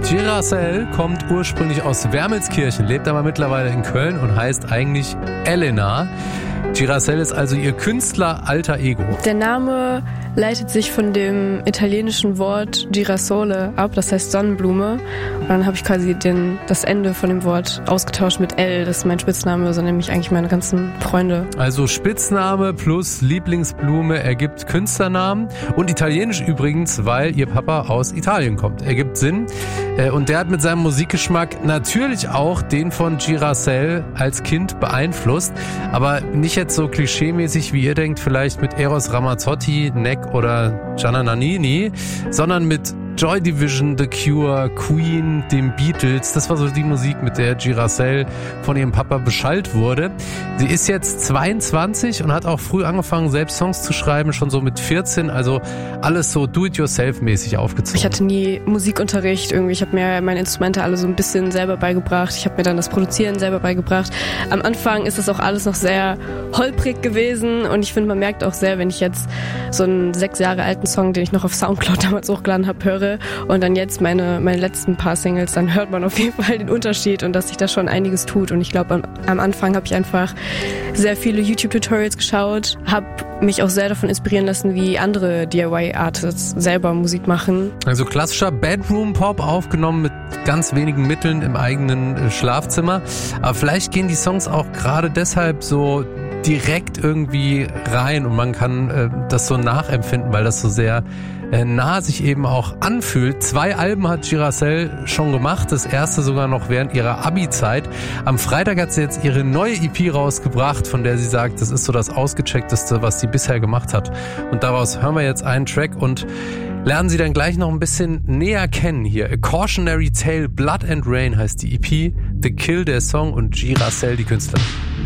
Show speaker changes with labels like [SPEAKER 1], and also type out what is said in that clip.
[SPEAKER 1] Girasel kommt ursprünglich aus Wermelskirchen, lebt aber mittlerweile in Köln und heißt eigentlich Elena. Girasel ist also ihr Künstler-Alter Ego.
[SPEAKER 2] Der Name leitet sich von dem italienischen Wort Girasole ab, das heißt Sonnenblume. Und dann habe ich quasi das Ende von dem Wort ausgetauscht mit L, das ist mein Spitzname, so nenne ich eigentlich meine ganzen Freunde.
[SPEAKER 1] Also Spitzname plus Lieblingsblume ergibt Künstlernamen und italienisch übrigens, weil ihr Papa aus Italien kommt. Ergibt Sinn. Und der hat mit seinem Musikgeschmack natürlich auch den von Girasel als Kind beeinflusst, aber nicht jetzt so klischeemäßig, wie ihr denkt, vielleicht mit Eros Ramazzotti, Neck oder Gianna Nannini, sondern mit Joy Division, The Cure, Queen, den Beatles. Das war so die Musik, mit der Girasel von ihrem Papa beschallt wurde. Sie ist jetzt 22 und hat auch früh angefangen, selbst Songs zu schreiben, schon so mit 14. Also alles so do-it-yourself-mäßig aufgezogen.
[SPEAKER 2] Ich hatte nie Musikunterricht irgendwie. Ich habe mir meine Instrumente alle so ein bisschen selber beigebracht. Ich habe mir dann das Produzieren selber beigebracht. Am Anfang ist das auch alles noch sehr holprig gewesen und ich finde, man merkt auch sehr, wenn ich jetzt so einen 6 Jahre alten Song, den ich noch auf Soundcloud damals hochgeladen habe, höre und dann jetzt meine letzten paar Singles, dann hört man auf jeden Fall den Unterschied und dass sich da schon einiges tut. Und ich glaube, am Anfang habe ich einfach sehr viele YouTube-Tutorials geschaut, habe mich auch sehr davon inspirieren lassen, wie andere DIY-Artists selber Musik machen.
[SPEAKER 1] Also klassischer Bedroom-Pop, aufgenommen mit ganz wenigen Mitteln im eigenen Schlafzimmer. Aber vielleicht gehen die Songs auch gerade deshalb so direkt irgendwie rein und man kann das so nachempfinden, weil das so sehr nah sich eben auch anfühlt. 2 Alben hat Girasel schon gemacht, das erste sogar noch während ihrer Abi-Zeit. Am Freitag hat sie jetzt ihre neue EP rausgebracht, von der sie sagt, das ist so das Ausgecheckteste, was sie bisher gemacht hat. Und daraus hören wir jetzt einen Track und lernen sie dann gleich noch ein bisschen näher kennen hier. A Cautionary Tale, Blood and Rain heißt die EP, The Kill der Song und Girasel die Künstlerin.